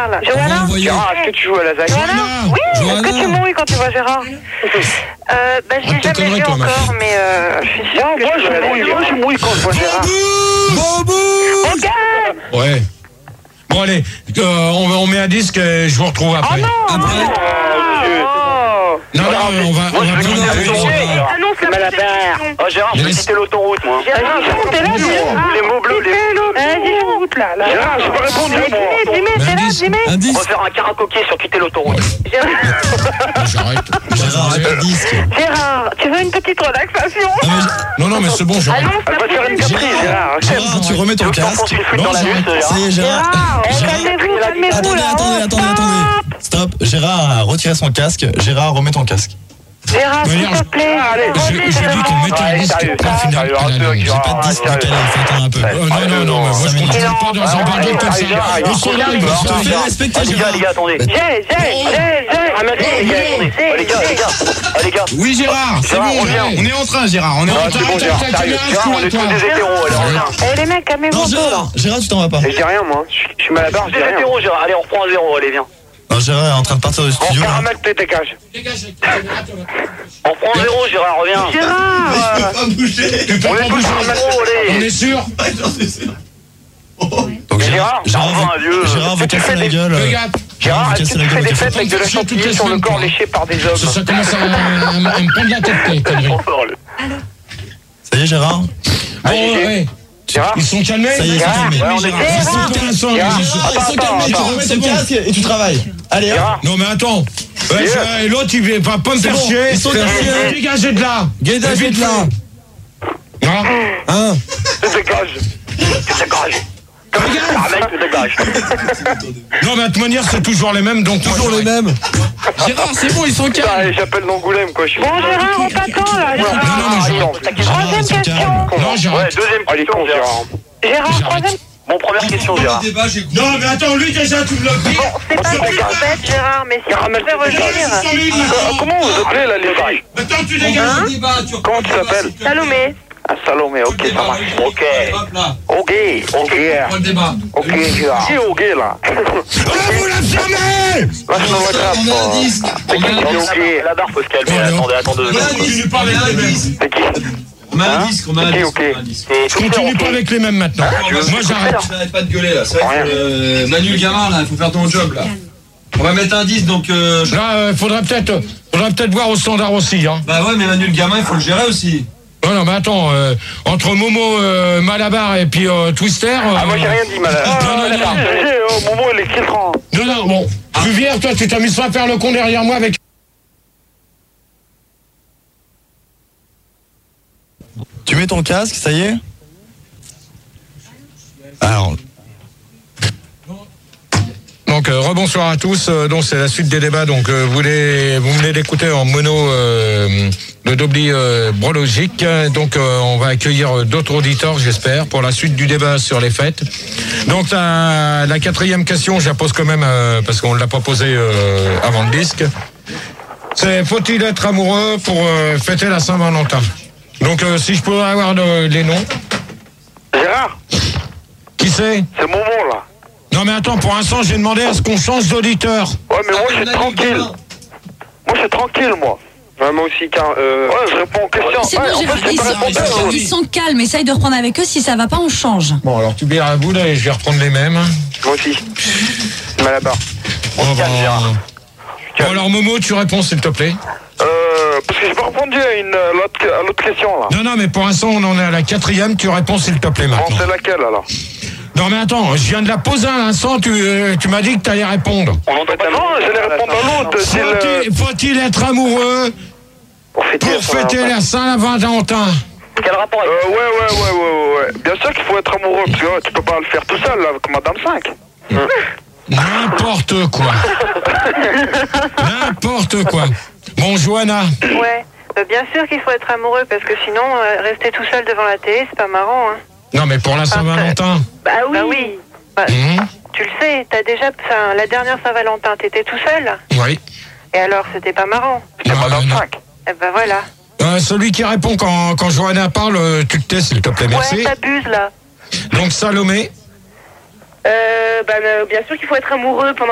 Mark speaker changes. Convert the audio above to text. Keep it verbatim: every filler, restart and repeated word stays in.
Speaker 1: Gérard là. Johanna
Speaker 2: Gérard, est-ce que tu joues à la Zague?
Speaker 1: Johanna Oui, est-ce que tu mouilles quand tu vois Gérard? Euh, bah je l'ai jamais vu encore, mais euh, je suis sûre que...
Speaker 2: Moi je mouille, moi je mouille quand je vois Gérard.
Speaker 3: Bobou
Speaker 1: Ok.
Speaker 3: Ouais. Bon allez, euh, on, on met un disque et je vous retrouve après.
Speaker 1: Oh non,
Speaker 3: après.
Speaker 1: non,
Speaker 3: Non, non, on va...
Speaker 2: Moi,
Speaker 3: on va
Speaker 2: je veux
Speaker 3: prendre
Speaker 2: quitter
Speaker 3: un-
Speaker 2: l'autoroute.
Speaker 1: Annonce la prochaine.
Speaker 2: Oh Gérard, je veux quitter l'autoroute, moi.
Speaker 1: Gérard, t'es là, Gérard.
Speaker 2: Les mots bleus, les...
Speaker 1: Vas-y, route là.
Speaker 2: Gérard, j'ai pas répondu, moi.
Speaker 1: Jimmy, t'es là, Jimmy.
Speaker 2: On
Speaker 3: Indice.
Speaker 2: va faire un karaoké sur quitter l'autoroute.
Speaker 1: Gérard,
Speaker 3: J'arrête. Gérard, arrête le disque.
Speaker 1: Gérard, tu veux une petite relaxation?
Speaker 3: Non, non, mais c'est bon, j'arrête.
Speaker 1: Annonce
Speaker 2: Elle
Speaker 1: la
Speaker 2: va faire une
Speaker 1: prochaine.
Speaker 2: caprice, Gérard.
Speaker 4: Gérard, tu remets ton
Speaker 2: Tu veux qu'on
Speaker 4: casque.
Speaker 2: fonce une flûte
Speaker 3: Non,
Speaker 2: dans la
Speaker 3: j'arrête.
Speaker 2: buse,
Speaker 4: Ça y est, Gérard.
Speaker 1: Gérard, oh,
Speaker 4: Gérard-
Speaker 1: calmez-vous, calmez-vous
Speaker 4: Attendez,
Speaker 1: là.
Speaker 4: attendez,
Speaker 1: Oh,
Speaker 4: attendez,
Speaker 1: stop.
Speaker 4: attendez. Stop. Gérard a retiré son casque. Gérard, remets ton casque.
Speaker 1: Gérard, s'il te plaît.
Speaker 3: J'ai j'ai dit qu'on mettait un disque
Speaker 2: sérieux,
Speaker 3: point final
Speaker 2: sérieux,
Speaker 3: à la langue.
Speaker 4: J'ai pas de disque
Speaker 2: sérieux.
Speaker 4: décalé, il faut attendre un peu.
Speaker 3: Euh, non, non, non, mais moi je continue pas dans un bordel comme ça. Ils sont là, ils vont se
Speaker 4: Je te fais
Speaker 3: faire.
Speaker 4: respecter,
Speaker 2: Les gars,
Speaker 4: Gérard.
Speaker 2: les gars, attendez.
Speaker 1: J'ai, j'ai, j'ai, j'ai.
Speaker 2: Ah, merci, les gars, attendez. Oh, les gars, les gars. Oh, les gars.
Speaker 3: Oui, Gérard, c'est
Speaker 2: Gérard,
Speaker 3: bon,
Speaker 2: reviens.
Speaker 3: Gérard.
Speaker 4: On est en train, Gérard. On est en
Speaker 2: Ah,
Speaker 4: train.
Speaker 2: c'est bon, Gérard, sérieux. Gérard, on est tous des hétéros, alors reviens.
Speaker 1: Eh les mecs, calmez-vous
Speaker 4: Non,
Speaker 1: un peu là.
Speaker 4: Gérard. Gérard, tu t'en vas pas.
Speaker 2: Et je dis rien, moi. Je je suis mal à barre, je
Speaker 5: Des
Speaker 2: dis rien.
Speaker 5: hétéros, Gérard. Allez, on reprend à zéro. Allez, viens.
Speaker 4: Non, Gérard est en train de partir du
Speaker 2: Bon,
Speaker 4: studio. là.
Speaker 2: caramel, t'es dégage.
Speaker 5: On reprend à zéro, Gérard. Reviens.
Speaker 1: Gérard,
Speaker 4: Pas bouger.
Speaker 3: Tu peux
Speaker 2: On
Speaker 3: pas
Speaker 2: est tous
Speaker 3: bouger.
Speaker 2: sur le même
Speaker 3: On
Speaker 2: allez.
Speaker 3: est sûr?
Speaker 4: Donc
Speaker 2: Gérard,
Speaker 4: Gérard,
Speaker 2: enfin, vieux.
Speaker 4: Gérard veut
Speaker 2: Tu
Speaker 4: casser
Speaker 2: fais
Speaker 4: la
Speaker 2: des-
Speaker 4: gueule.
Speaker 3: Fais gaffe.
Speaker 2: Gérard,
Speaker 4: veut
Speaker 2: est-ce
Speaker 4: casser
Speaker 2: que
Speaker 4: la
Speaker 2: tu fais
Speaker 4: gueule.
Speaker 2: des
Speaker 4: au
Speaker 2: fêtes avec de la
Speaker 3: Toutes les
Speaker 2: chantilly sur le
Speaker 3: semaines,
Speaker 2: corps
Speaker 3: quoi.
Speaker 2: léché par des
Speaker 3: Ça, ça
Speaker 2: hommes?
Speaker 3: commence à, à- à me prendre la tête, tes conneries.
Speaker 4: Ça y est, Gérard.
Speaker 3: Bon, ouais.
Speaker 2: Gérard,
Speaker 3: Ils sont calmés?
Speaker 4: Ça y est, ils sont
Speaker 2: Gérard,
Speaker 4: calmés.
Speaker 2: ouais, on est
Speaker 3: Ils sont
Speaker 2: Gérard,
Speaker 3: intéressants.
Speaker 2: Gérard,
Speaker 3: ils sont-
Speaker 2: attends,
Speaker 4: Ils sont
Speaker 2: attends,
Speaker 4: calmés, tu
Speaker 2: attends.
Speaker 4: remets ton casque et tu travailles. Allez, hop.
Speaker 2: Gérard,
Speaker 3: Non mais attends. Ouais,
Speaker 2: Yeah.
Speaker 3: je- et l'autre il va pas me faire
Speaker 4: bon,
Speaker 3: chier.
Speaker 4: ils sont
Speaker 3: Faire
Speaker 4: cassés.
Speaker 3: chier. Dégagez de là.
Speaker 4: Dégagez de là.
Speaker 3: Hein?
Speaker 4: Hein?
Speaker 2: tu dégages. Tu dégages. Caramel, tu dégages.
Speaker 3: Non mais de toute manière c'est toujours les mêmes donc
Speaker 4: Toujours les mêmes. Gérard, c'est bon, ils sont
Speaker 2: Putain,
Speaker 4: calmes.
Speaker 2: allez, j'appelle d'Angoulême, quoi. Je suis
Speaker 1: bon Gérard, on t'attend là.
Speaker 3: Non, non, mais je-
Speaker 2: Attends,
Speaker 4: Gérard,
Speaker 1: Troisième
Speaker 4: ils sont
Speaker 1: question.
Speaker 4: calmes.
Speaker 3: Non
Speaker 2: Ouais,
Speaker 3: j'arrête.
Speaker 2: deuxième
Speaker 5: Allez,
Speaker 2: question,
Speaker 5: con,
Speaker 2: Gérard.
Speaker 1: Gérard,
Speaker 3: J'arrête.
Speaker 1: troisième.
Speaker 5: Bon, première question, Gérard.
Speaker 3: Non mais attends lui déjà tu me l'as dit.
Speaker 1: C'est pas très bête, Gérard, mais si tu
Speaker 2: Caramel,
Speaker 1: pouvais
Speaker 2: tu dégages.
Speaker 1: revenir.
Speaker 2: Euh, Comment vous appelez, là, les filles?
Speaker 3: Attends tu dégages le débat.
Speaker 2: Comment tu t'appelles?
Speaker 1: Salomé.
Speaker 2: Ah, Salomé, ok, ça marche.
Speaker 5: Ok.
Speaker 2: Ok, ok.
Speaker 3: le débat.
Speaker 2: Ok, Gérard. Qui est ok, là?
Speaker 3: Oh vous la fermez.
Speaker 2: Lâche-moi votre rap,
Speaker 4: On a un disque.
Speaker 2: C'est qui
Speaker 4: On a
Speaker 2: qui
Speaker 4: un
Speaker 2: est
Speaker 4: disque.
Speaker 2: ok?
Speaker 5: La barre, faut se calmer.
Speaker 3: Ouais,
Speaker 5: Attendez, attendez deux secondes.
Speaker 3: Continue pas avec les mêmes.
Speaker 2: C'est qui?
Speaker 4: On a
Speaker 2: Hein
Speaker 4: un disque, on a un
Speaker 2: Ok,
Speaker 4: disque.
Speaker 2: ok.
Speaker 4: on a un disque.
Speaker 5: C'est tout
Speaker 3: Continue
Speaker 5: fait,
Speaker 3: pas
Speaker 5: ok.
Speaker 3: avec les mêmes maintenant. Moi j'arrête.
Speaker 4: Arrête pas de gueuler là. C'est vrai
Speaker 2: Rien.
Speaker 4: que euh, Manu le gamin là, il faut faire ton job là. On va mettre un disque donc. Euh, je-
Speaker 3: Là euh, faudrait peut-être faudrait peut-être voir au standard aussi hein.
Speaker 4: Bah ouais, mais Manu le gamin, il faut le gérer aussi.
Speaker 3: Non non mais attends euh, entre Momo euh, Malabar et puis euh, Twister. euh,
Speaker 2: Ah, moi, j'ai rien dit, malade.
Speaker 3: Non, non, non.
Speaker 2: Au moment où il est filtrant.
Speaker 3: Non, non, bon. Tu viens, toi, tu t'amuses pas à faire le con derrière moi avec...
Speaker 4: Tu mets ton casque, ça y est. Alors,
Speaker 3: Donc, euh, rebonsoir à tous. Euh, donc, c'est la suite des débats. Donc, euh, vous, les, vous venez d'écouter en mono euh, le Dobli euh, Brologique. Donc, euh, on va accueillir euh, d'autres auditeurs, j'espère, pour la suite du débat sur les fêtes. Donc, la, la quatrième question, je la pose quand même, euh, parce qu'on l'a pas posée euh, avant le disque. C'est, faut-il être amoureux pour euh, fêter la Saint-Valentin? Donc, euh, si je peux avoir le- les noms.
Speaker 2: Gérard,
Speaker 3: Qui c'est?
Speaker 2: c'est le moment, là.
Speaker 3: Non mais attends, pour l'instant j'ai demandé à ce qu'on change d'auditeur.
Speaker 2: Ouais, mais moi, je suis tranquille. Moi, je suis tranquille, moi. Ouais, moi aussi, car, euh... Ouais, je réponds aux questions.
Speaker 6: C'est
Speaker 2: Ouais,
Speaker 6: bon,
Speaker 2: en
Speaker 6: Gérard,
Speaker 2: fait, c'est
Speaker 6: ils
Speaker 2: pas
Speaker 6: sont,
Speaker 2: répondeur,
Speaker 6: ils
Speaker 2: l'autre.
Speaker 6: sont calmes, essaye de reprendre avec eux, si ça va pas, on change.
Speaker 3: Bon alors tu bières à bout là et je vais reprendre les mêmes.
Speaker 2: Moi aussi. Mal à barre.
Speaker 3: On
Speaker 2: se calme, Gérard.
Speaker 3: Bon alors Momo, tu réponds s'il te plaît.
Speaker 2: Euh, parce que j'ai pas répondu à une, à l'autre, à l'autre question, là.
Speaker 3: Non non mais pour l'instant on en est à la quatrième, tu réponds s'il te plaît
Speaker 2: Bon,
Speaker 3: maintenant.
Speaker 2: c'est laquelle, alors?
Speaker 3: Non mais attends, je viens de la poser à l'instant, tu, euh, tu m'as dit que t'allais répondre.
Speaker 2: On entend pas. Non, j'allais répondre à l'autre. C'est le...
Speaker 3: Faut-il, faut-il être amoureux
Speaker 2: Pour fêter,
Speaker 3: pour fêter la Saint-Valentin?
Speaker 5: Quel rapport avec...
Speaker 2: Euh, ouais, ouais, ouais, ouais, ouais, ouais. Bien sûr qu'il faut être amoureux, parce que ouais, tu peux pas le faire tout seul, là, avec Madame cinq.
Speaker 3: N'importe quoi. N'importe quoi. Bon Johanna.
Speaker 1: Ouais. Euh, bien sûr qu'il faut être amoureux parce que sinon, euh, rester tout seul devant la télé, c'est pas marrant. Hein.
Speaker 3: Non mais pour la Saint-Valentin.
Speaker 1: Bah oui. Bah oui. Bah,
Speaker 3: Hum,
Speaker 1: tu le sais, t'as déjà, enfin, la dernière Saint-Valentin, t'étais tout seul.
Speaker 3: oui.
Speaker 1: Et alors, c'était pas marrant.
Speaker 2: C'est
Speaker 3: Ouais,
Speaker 2: Madame
Speaker 3: non.
Speaker 2: cinq.
Speaker 1: Eh ben voilà.
Speaker 3: Euh, celui qui répond quand, quand Johanna parle, euh, tu te tais s'il te plaît, merci.
Speaker 1: Ouais, t'abuses là.
Speaker 3: Donc Salomé.
Speaker 1: Euh, bah, euh, bien sûr qu'il faut être amoureux pendant